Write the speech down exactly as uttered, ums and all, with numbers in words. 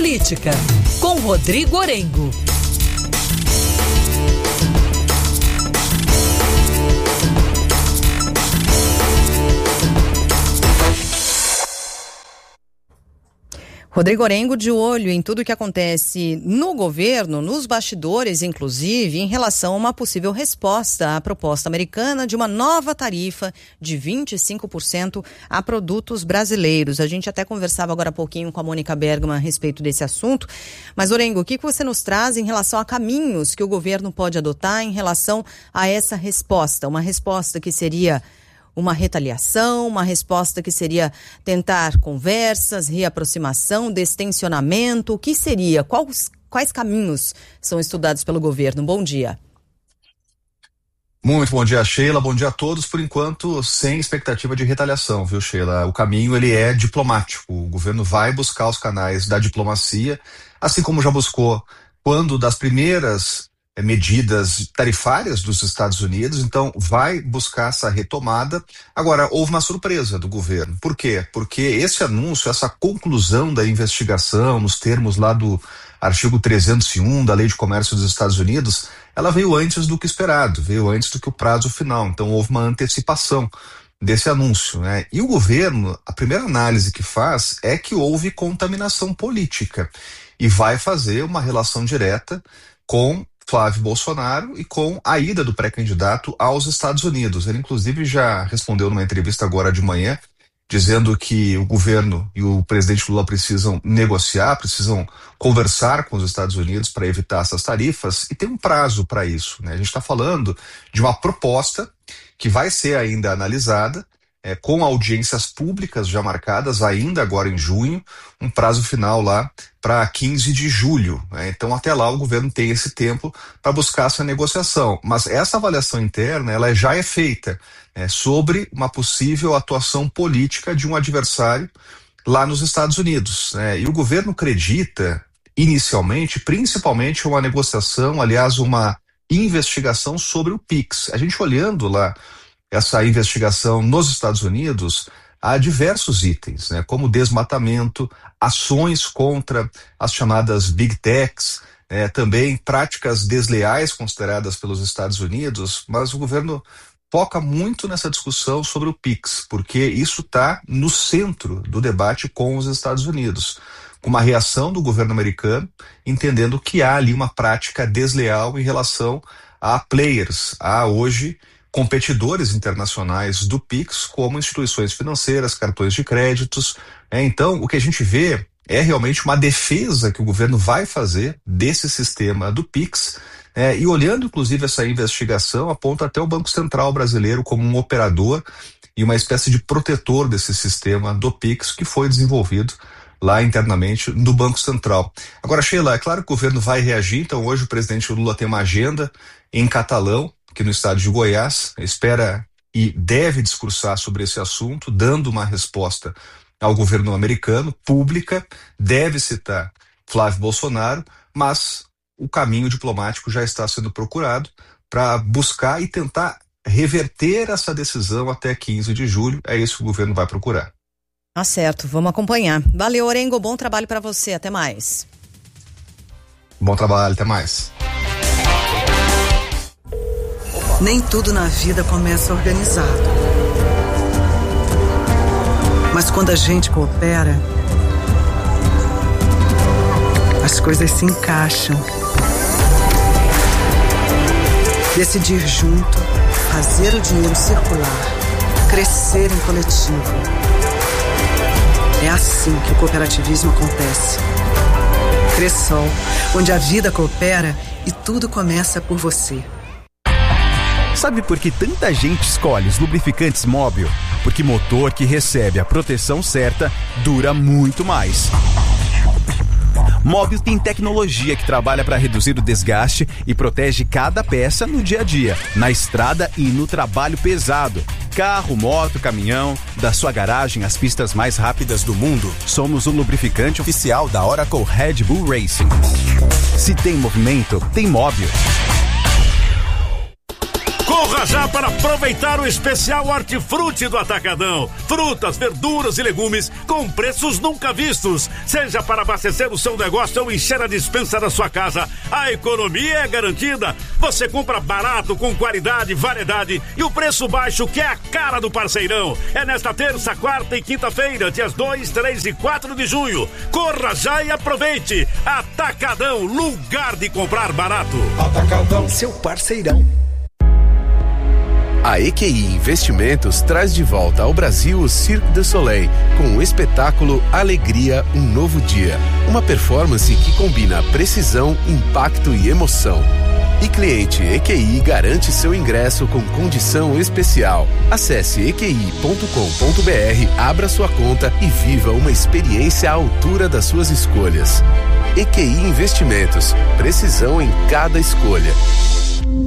Política, com Rodrigo Orengo. Rodrigo Orengo de olho em tudo que acontece no governo, nos bastidores, inclusive, em relação a uma possível resposta à proposta americana de uma nova tarifa de vinte e cinco por cento a produtos brasileiros. A gente até conversava agora há pouquinho com a Mônica Bergman a respeito desse assunto. Mas, Orengo, o que você nos traz em relação a caminhos que o governo pode adotar em relação a essa resposta? Uma resposta que seria uma retaliação, uma resposta que seria tentar conversas, reaproximação, destensionamento. O que seria? Quais, quais caminhos são estudados pelo governo? Bom dia. Muito bom dia, Sheila. Bom dia a todos. Por enquanto, sem expectativa de retaliação, viu, Sheila? O caminho, ele é diplomático. O governo vai buscar os canais da diplomacia, assim como já buscou quando das primeiras medidas tarifárias dos Estados Unidos, então vai buscar essa retomada. Agora, houve uma surpresa do governo. Por quê? Porque esse anúncio, essa conclusão da investigação, nos termos lá do artigo trezentos e um da Lei de Comércio dos Estados Unidos, ela veio antes do que esperado, veio antes do que o prazo final. Então houve uma antecipação desse anúncio, né? E o governo, a primeira análise que faz é que houve contaminação política e vai fazer uma relação direta com Flávio Bolsonaro e com a ida do pré-candidato aos Estados Unidos. Ele, inclusive, já respondeu numa entrevista agora de manhã, dizendo que o governo e o presidente Lula precisam negociar, precisam conversar com os Estados Unidos para evitar essas tarifas, e tem um prazo para isso, né? A gente está falando de uma proposta que vai ser ainda analisada, É, com audiências públicas já marcadas ainda agora em junho, um prazo final lá para quinze de julho. Né? Então até lá o governo tem esse tempo para buscar essa negociação. Mas essa avaliação interna, ela já é feita é, sobre uma possível atuação política de um adversário lá nos Estados Unidos. Né? E o governo acredita inicialmente, principalmente uma negociação, aliás uma investigação sobre o Pix. A gente olhando lá essa investigação nos Estados Unidos, há diversos itens, né, como desmatamento, ações contra as chamadas Big Techs, né, também práticas desleais consideradas pelos Estados Unidos, mas o governo foca muito nessa discussão sobre o Pix, porque isso está no centro do debate com os Estados Unidos, com uma reação do governo americano, entendendo que há ali uma prática desleal em relação a players, a hoje competidores internacionais do Pix, como instituições financeiras, cartões de créditos. É, então, o que a gente vê é realmente uma defesa que o governo vai fazer desse sistema do Pix, é, e olhando inclusive essa investigação, aponta até o Banco Central brasileiro como um operador e uma espécie de protetor desse sistema do Pix que foi desenvolvido lá internamente no Banco Central. Agora, Sheila, é claro que o governo vai reagir, então hoje o presidente Lula tem uma agenda em Catalão, aqui no estado de Goiás, espera e deve discursar sobre esse assunto, dando uma resposta ao governo americano, pública, deve citar Flávio Bolsonaro, mas o caminho diplomático já está sendo procurado para buscar e tentar reverter essa decisão até quinze de julho, é isso que o governo vai procurar. Tá certo, vamos acompanhar. Valeu, Orengo, bom trabalho para você, até mais. Bom trabalho, até mais. Nem tudo na vida começa organizado. Mas quando a gente coopera, as coisas se encaixam. Decidir junto, fazer o dinheiro circular, crescer em coletivo. É assim que o cooperativismo acontece. Cressol, onde a vida coopera e tudo começa por você. Sabe por que tanta gente escolhe os lubrificantes Móbil? Porque motor que recebe a proteção certa dura muito mais. Móbil tem tecnologia que trabalha para reduzir o desgaste e protege cada peça no dia a dia, na estrada e no trabalho pesado. Carro, moto, caminhão, da sua garagem às pistas mais rápidas do mundo, somos o lubrificante oficial da Oracle Red Bull Racing. Se tem movimento, tem Móbil. Corra Corra já para aproveitar o especial Hortifruti do Atacadão. Frutas, verduras e legumes com preços nunca vistos. Seja para abastecer o seu negócio ou encher a despensa da sua casa, a economia é garantida. Você compra barato, com qualidade, variedade e o preço baixo que é a cara do parceirão. É nesta terça, quarta e quinta-feira, dias dois, três e quatro de junho. Corra já e aproveite. Atacadão, lugar de comprar barato. Atacadão, seu parceirão. A E Q I Investimentos traz de volta ao Brasil o Cirque du Soleil com o espetáculo Alegria, um Novo Dia. Uma performance que combina precisão, impacto e emoção. E cliente E Q I garante seu ingresso com condição especial. Acesse e q i ponto com ponto b r, abra sua conta e viva uma experiência à altura das suas escolhas. E Q I Investimentos, precisão em cada escolha.